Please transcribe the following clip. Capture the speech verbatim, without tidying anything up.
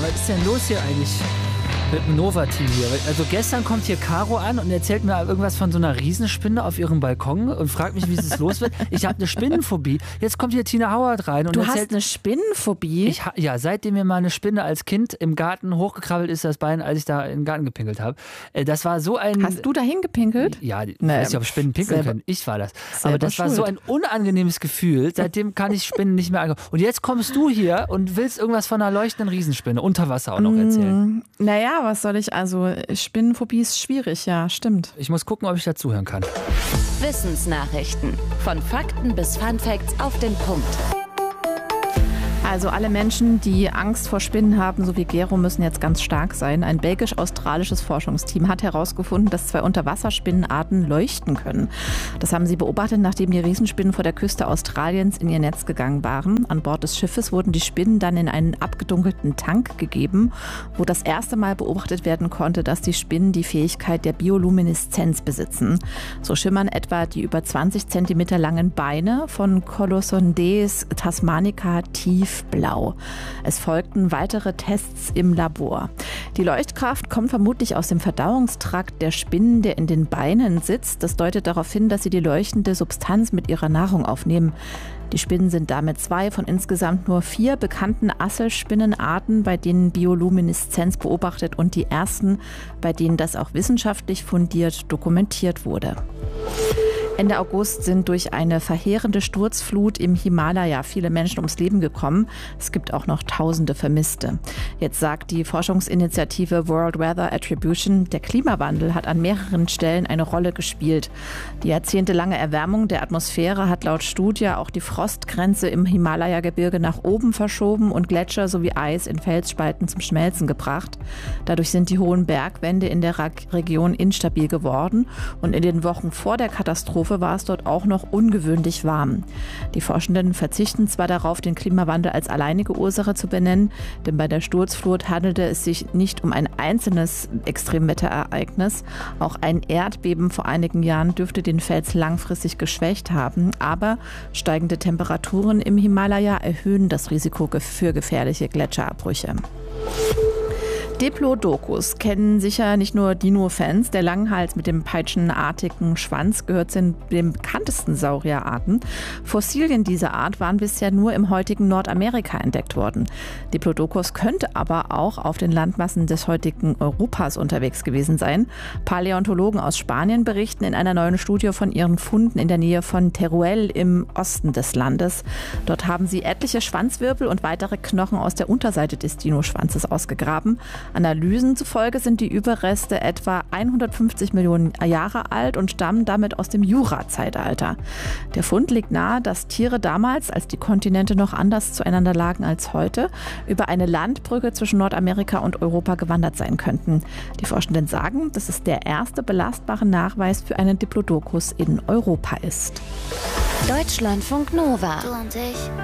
was ist denn los hier eigentlich mit dem Nova-Team hier? Also gestern kommt hier Caro an und erzählt mir irgendwas von so einer Riesenspinne auf ihrem Balkon und fragt mich, wie es los wird. Ich habe eine Spinnenphobie. Jetzt kommt hier Tina Howard rein und Du erzählt, hast eine Spinnenphobie? Ich, ja, seitdem mir mal eine Spinne als Kind im Garten hochgekrabbelt ist, das Bein, als ich da in den Garten gepinkelt habe. Das war so ein... Hast du da hingepinkelt? Ja, ich Nee, weiß nicht, ob Spinnen pinkeln selber- können. Ich war das. selber Aber das war so schuld. ein unangenehmes Gefühl. Seitdem kann ich Spinnen nicht mehr angehen. Und jetzt kommst du hier und willst irgendwas von einer leuchtenden Riesenspinne unter Wasser auch noch erzählen. Mm, naja, was soll ich, also Spinnenphobie ist schwierig, ja, stimmt. Ich muss gucken, ob ich dazuhören kann. Wissensnachrichten. Von Fakten bis Funfacts auf den Punkt. Also alle Menschen, die Angst vor Spinnen haben, so wie Gero, müssen jetzt ganz stark sein. Ein belgisch-australisches Forschungsteam hat herausgefunden, dass zwei Unterwasserspinnenarten leuchten können. Das haben sie beobachtet, nachdem die Riesenspinnen vor der Küste Australiens in ihr Netz gegangen waren. An Bord des Schiffes wurden die Spinnen dann in einen abgedunkelten Tank gegeben, wo das erste Mal beobachtet werden konnte, dass die Spinnen die Fähigkeit der Biolumineszenz besitzen. So schimmern etwa die über zwanzig Zentimeter langen Beine von Colossondes tasmanica tiefblau. Es folgten weitere Tests im Labor. Die Leuchtkraft kommt vermutlich aus dem Verdauungstrakt der Spinnen, der in den Beinen sitzt. Das deutet darauf hin, dass sie die leuchtende Substanz mit ihrer Nahrung aufnehmen. Die Spinnen sind damit zwei von insgesamt nur vier bekannten Asselspinnenarten, bei denen Biolumineszenz beobachtet und die ersten, bei denen das auch wissenschaftlich fundiert dokumentiert wurde. Ende August sind durch eine verheerende Sturzflut im Himalaya viele Menschen ums Leben gekommen. Es gibt auch noch tausende Vermisste. Jetzt sagt die Forschungsinitiative World Weather Attribution, der Klimawandel hat an mehreren Stellen eine Rolle gespielt. Die jahrzehntelange Erwärmung der Atmosphäre hat laut Studie auch die Frostgrenze im Himalaya-Gebirge nach oben verschoben und Gletscher sowie Eis in Felsspalten zum Schmelzen gebracht. Dadurch sind die hohen Bergwände in der Region instabil geworden und in den Wochen vor der Katastrophe war es dort auch noch ungewöhnlich warm. Die Forschenden verzichten zwar darauf, den Klimawandel als alleinige Ursache zu benennen, denn bei der Sturzflut handelte es sich nicht um ein einzelnes Extremwetterereignis. Auch ein Erdbeben vor einigen Jahren dürfte den Fels langfristig geschwächt haben, aber steigende Temperaturen im Himalaya erhöhen das Risiko für gefährliche Gletscherabbrüche. Diplodocus kennen sicher nicht nur Dino-Fans. Der Langhals mit dem peitschenartigen Schwanz gehört zu den bekanntesten Saurierarten. Fossilien dieser Art waren bisher nur im heutigen Nordamerika entdeckt worden. Diplodocus könnte aber auch auf den Landmassen des heutigen Europas unterwegs gewesen sein. Paläontologen aus Spanien berichten in einer neuen Studie von ihren Funden in der Nähe von Teruel im Osten des Landes. Dort haben sie etliche Schwanzwirbel und weitere Knochen aus der Unterseite des Dinoschwanzes ausgegraben. Analysen zufolge sind die Überreste etwa hundertfünfzig Millionen Jahre alt und stammen damit aus dem Jura-Zeitalter. Der Fund legt nahe, dass Tiere damals, als die Kontinente noch anders zueinander lagen als heute, über eine Landbrücke zwischen Nordamerika und Europa gewandert sein könnten. Die Forschenden sagen, dass es der erste belastbare Nachweis für einen Diplodocus in Europa ist. Deutschlandfunk Nova. Du und ich.